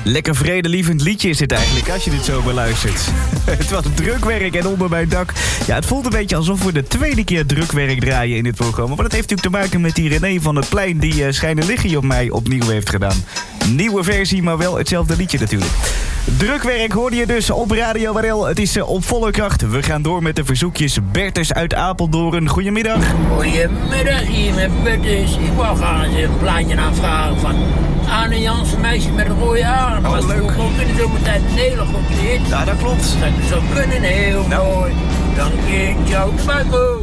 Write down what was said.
Lekker vredelievend liedje is dit eigenlijk, als je dit zo beluistert. Het was drukwerk en onder mijn dak. Ja, het voelt een beetje alsof we de tweede keer drukwerk draaien in dit programma. Maar dat heeft natuurlijk te maken met die René van het Plein... die Schijnen Liggen op mij opnieuw heeft gedaan. Nieuwe versie, maar wel hetzelfde liedje natuurlijk. Drukwerk hoorde je dus op Radio WRL. Het is op volle kracht. We gaan door met de verzoekjes. Bertus uit Apeldoorn, goedemiddag. Goedemiddag, hier met Bertus. Ik wou graag eens een plaatje aanvragen van Anne Jansen, meisje met een rode haren. Dat was leuk. vroeger ook in de zomertijd een hele goede hit. Ja, dat klopt. Dat zou kunnen, heel mooi. Dank je, ciao, Marco.